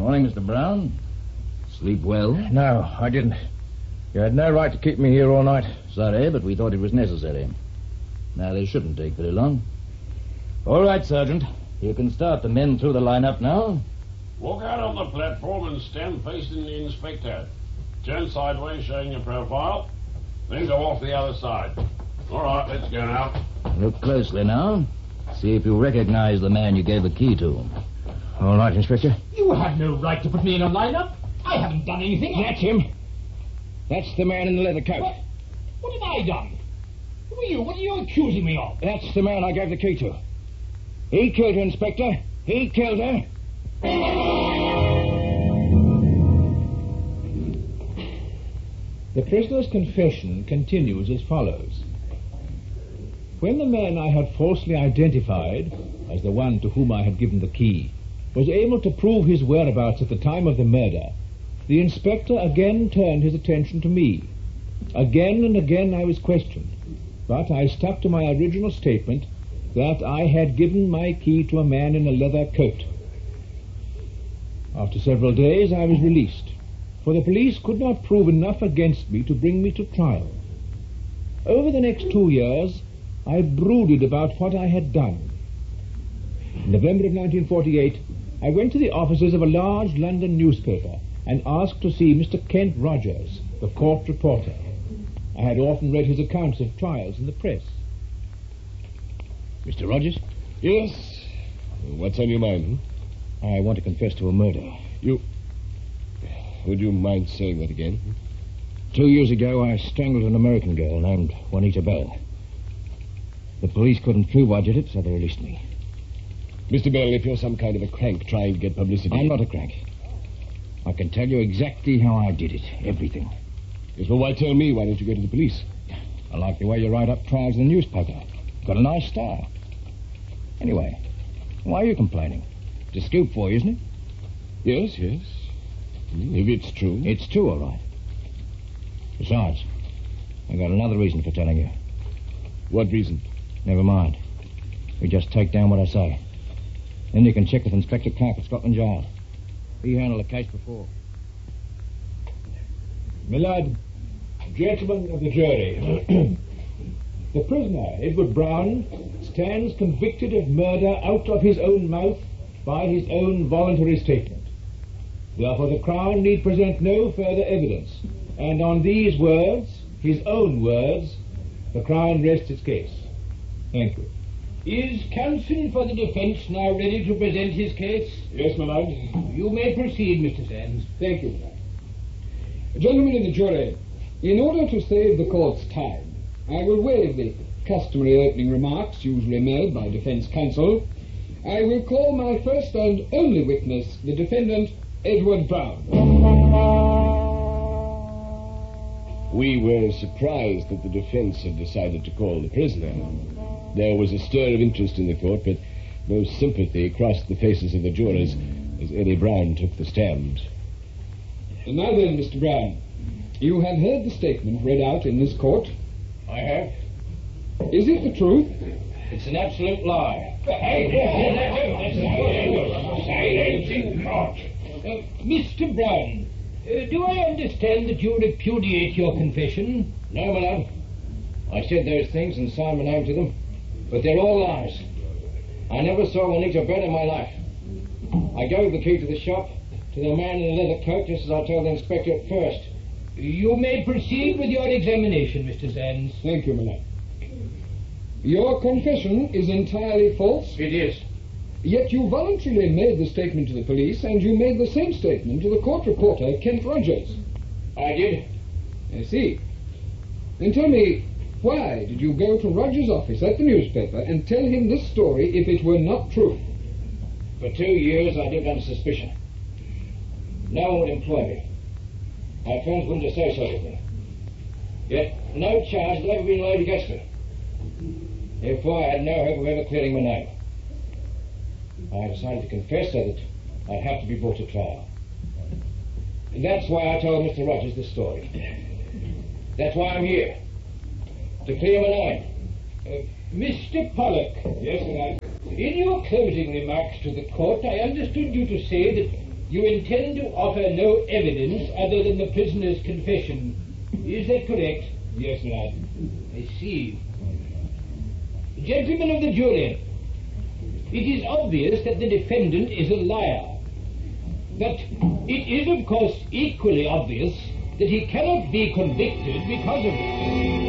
Morning, Mr. Brown. Sleep well? No, I didn't. You had no right to keep me here all night. Sorry, but we thought it was necessary. Now, this shouldn't take very long. All right, Sergeant. You can start the men through the line-up now. Walk out on the platform and stand facing the inspector. Turn sideways, showing your profile. Then go off the other side. All right, let's go now. Look closely now. See if you recognize the man you gave the key to. All right, Inspector. You have no right to put me in a lineup. I haven't done anything. That's him. That's the man in the leather coat. What have I done? Who are you? What are you accusing me of? That's the man I gave the key to. He killed her, Inspector. He killed her. The prisoner's confession continues as follows. When the man I had falsely identified as the one to whom I had given the key was able to prove his whereabouts at the time of the murder, the inspector again turned his attention to me. Again and again I was questioned, but I stuck to my original statement that I had given my key to a man in a leather coat. After several days I was released, for the police could not prove enough against me to bring me to trial. Over the next 2 years, I brooded about what I had done. In November of 1948, I went to the offices of a large London newspaper and asked to see Mr. Kent Rogers, the court reporter. I had often read his accounts of trials in the press. Mr. Rogers? Yes? What's on your mind? I want to confess to a murder. Would you mind saying that again? 2 years ago, I strangled an American girl named Juanita Bell. The police couldn't prove I did it, so they released me. Mr. Bell, if you're some kind of a crank trying to get publicity... I'm not a crank. I can tell you exactly how I did it. Everything. Yes, well, why tell me? Why don't you go to the police? I like the way you write up trials in the newspaper. Got a nice style. Anyway, why are you complaining? It's a scoop for you, isn't it? Yes. If it's true. It's true, all right. Besides, I've got another reason for telling you. What reason? Never mind. We just take down what I say. Then you can check with Inspector Clark at Scotland Yard. He handled the case before. My lord, gentlemen of the jury, the prisoner, Edward Brown, stands convicted of murder out of his own mouth by his own voluntary statement. Therefore, the Crown need present no further evidence, and on these words, his own words, the Crown rests its case. Thank you. Is counsel for the defence now ready to present his case? Yes, my lord. You may proceed, Mr. Sands. Thank you, my lord. Gentlemen of the jury, in order to save the court's time, I will waive the customary opening remarks usually made by defence counsel. I will call my first and only witness, the defendant, Edward Brown. We were surprised that the defense had decided to call the prisoner. There was a stir of interest in the court, but no sympathy crossed the faces of the jurors as Eddie Brown took the stand. And now then, Mr. Brown, you have heard the statement read out in this court. I have. Is it the truth? It's an absolute lie. Mr. Brown, do I understand that you repudiate your confession? No, my lord. I said those things and signed my name to them, but they're all lies. I never saw Juanita Bell in my life. I gave the key to the shop to the man in the leather coat, just as I told the inspector at first. You may proceed with your examination, Mr. Sands. Thank you, my lord. Your confession is entirely false. It is. Yet you voluntarily made the statement to the police, and you made the same statement to the court reporter, Kent Rogers. I did. I see. And tell me, why did you go to Rogers' office at the newspaper and tell him this story if it were not true? For 2 years, I lived under suspicion. No one would employ me. My friends wouldn't associate with me. Yet no charge had ever been laid against me. Therefore, I had no hope of ever clearing my name. I decided to confess so that I'd have to be brought to trial. And that's why I told Mr. Rogers this story. That's why I'm here. To clear my name. Mr. Pollock. Yes, my lord. In your closing remarks to the court, I understood you to say that You intend to offer no evidence other than the prisoner's confession. Is that correct? Yes, lad. I see. Gentlemen of the jury, it is obvious that the defendant is a liar. But it is, of course, equally obvious that he cannot be convicted because of it.